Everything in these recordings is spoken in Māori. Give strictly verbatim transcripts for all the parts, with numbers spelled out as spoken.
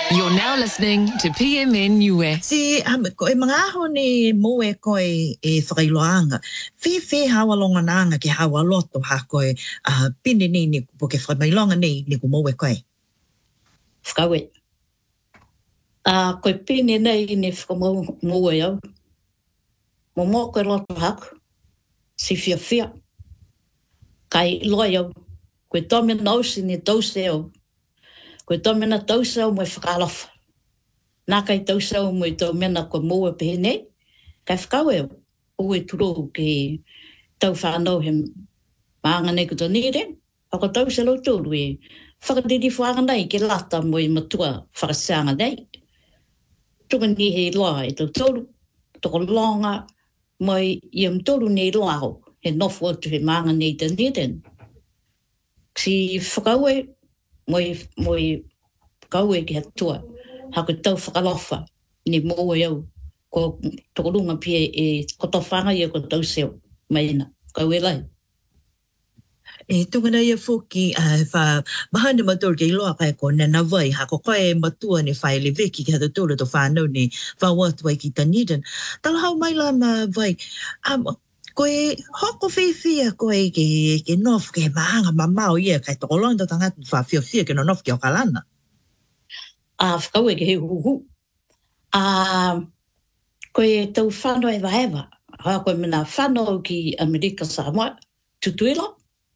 You're now listening to P M N Niue. Si um, ko e mga aho ni mo e ko e, e whakailoanga. Whi whi hawa longa nanga ki hawa loto ha koe uh, pini ni ni po ke whamailonga ni ni ko mo e koe. Whakawe. Uh, koe pini nei ni whakamo mo e au. Mo mo koe loto haku. Si fia fia. Kai loa au. Koe tome nausi ni tause au. Koe tau mena tausau mo e whakalofa. Nā kai tausau mo e tau mena ko mua pehene. Kai whakau eo. O e turo ke tau whanau he maanga nei kuto nire. Ako tausau lau tūru e whakadiri whaanga nei ke lata mo e matua whakasanga nei. Tuka ni he loa e tau tūru. Toko longa mo i am tūru nei loa ho. He nofu atu he maanga nei ta nire. Si whakau e moi moi kaue ki hatua ha ko tau whakalofa ni mo eu ko tokolunga pia e kotowhanga i ko tau seo maina kaue lai E tungana ia foki uh, fa mahana matur ke loa kai ko na vai ha ko koe matua ni fai le veki ki hata tūra to whanau ni fa watu ai ki taniden. Tala hau mai la ma vai um, koe hoko whiwhia koe ke, ke nof ke maanga mamau ia kai tokolong to tangata wha whiwhia ke no nof ke o kalana. A whakau e ke he huhu. A koe tau whanau e waewa. Ha koe mena whanau ki Amerika Samoa tutuila.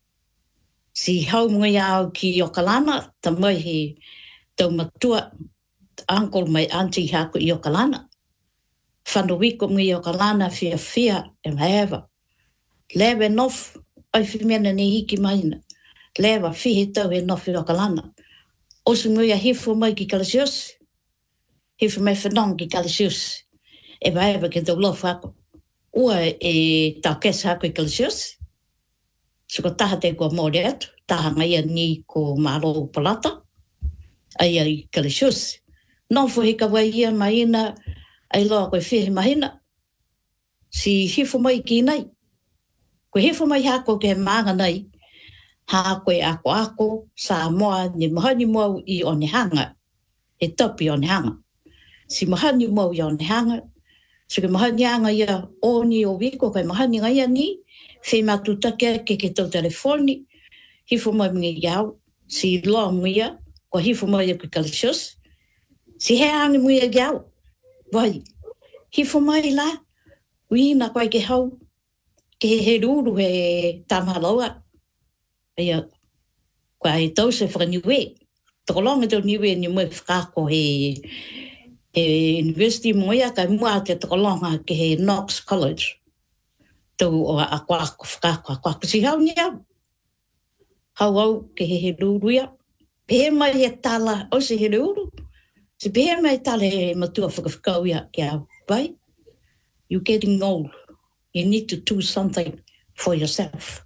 Si hau mga iau ki o kalana ta mai he tau matua uncle mai auntie hako i o kalana. Whanau wiko mga i o kalana whia whia e waewa. Lewe nof, ai whimena ni hiki maina. Lewa whihe tau he nof i o kalana. Osu nguia hifo mai ki kalasios. Hifo mai whanong ki kalasios. E waewa ke tau lof hako. Ua e tau kesa hako i kalasios. So ko taha te kua mōre atu. Taha ngai ni ko maro palata. Ai ai kalasios. Nofo hika wai ia maina. Ai loa koe whihe mahina. Si hifo mai ki nei. Ko hefo mai hako ke maanga nei, ha koe ako ako, sa moa ni mahani mo i one hanga, e topi one hanga. Si mahani mo i one hanga, so ke mahani anga ia o ni o wiko, koe mahani ngai ani, whi matutake ke ke tau telefoni, hifo mai mingi iau, si loa muia, ko hifo mai ke kalasios, si he angi muia iau, vai, hifo mai la, wina koe ke hau, ke he ruru he tamaloa. Ia, kua e tau se whakaniwe. Toko longa tau niwe ni mui whakako he, he university moia kai mua te toko longa ke he Knox College. Tau o a kwako whakako a kwako. Si hau ni au. Hau au ke he he ruru ia. Pehe mai he tala, o se he ruru. Si pehe mai tala he matua whakawhakau ia ke au. Bai, you're getting old. You need to do something for yourself.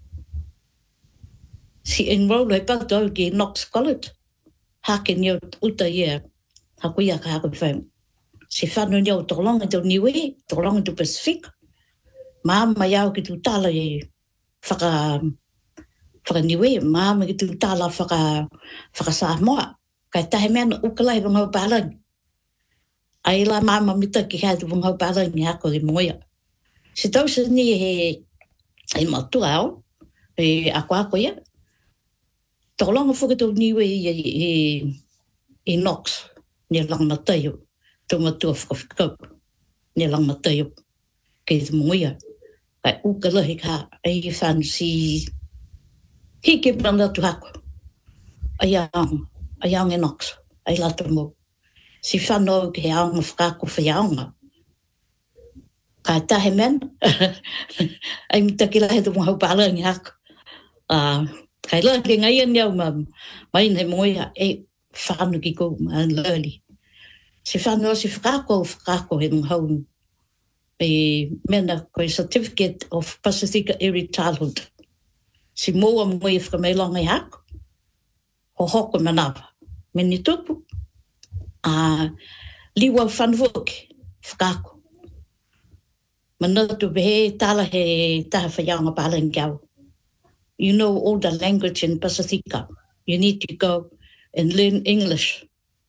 Si enroll e pato ki Knox College. Hake ni o uta ia. Haku ia ka haku whaim. Si whanu ni o tokolonga tau Niue, tokolonga tau Pacific. Maama iau ki tu tala e whaka, whaka Niue. Maama ki tu tala whaka, whaka Samoa. Kai tahe mea ukalai wangau pārangi. Ai la maama mita ki hea tu wangau pārangi hako i moia. Si tau se ni he e matua au, e ako ako ia. Tokolonga whakatau niwe i e, e Knox, ni lang matayo. Tau matua whakawhikau, ni lang matayo. Kei te moia. Kai ukalahi ka, e whan si hike branda tu hako. Aiang, aiang e Knox, ai lata mo. Si whanau ke he aonga whakako whaiaonga. Ka tahe men, ai mitaki lahe tu mga parangi hako. Uh, kai lahe ngai an iau ma maina he moia e whanu ki kou ma an lali. Si whanu o si whakako o whakako he mga hau. E mena koe Certificate of Pacific Early Childhood. Si moa moia whakameilonga i hako. Ho hoko manawa. Meni tupu. Uh, liwa whanuoke, whakako. Manatu behe tala he taha whaianga palangiau. You know all the language in Pacifica. You need to go and learn English.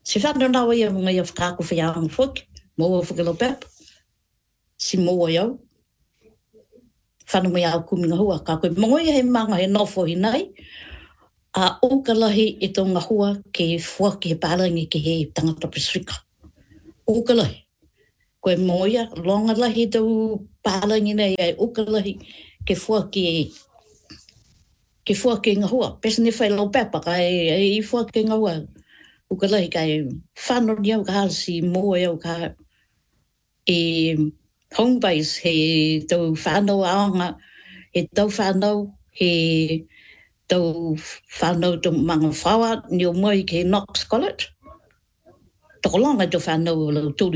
Si whanau nawa ia mga ia whakako whiang whuki, mo whakilo pep, si mo iau. Whanau mai au kuminga hua, ka koe mongoia he manga he nofo hinai, a ukalahi i tō ngahua ke whuaki he pārangi ke he tangata Pasifika. Ukalahi. Koe mongoia, longa lahi tau pārangi nei ai ukalahi ke whuaki e ke whuaki ngā hua. Pesa ni whai lau pepa, ka e, e i whuaki ngā hua. Ukalahi ka e whanau ni au ka si mua au ka e home base he tau whanau aonga, he tau whanau, he tau whanau tau mga whawa, ni o moi ke Knox College. Toko longa tau whanau lau tūri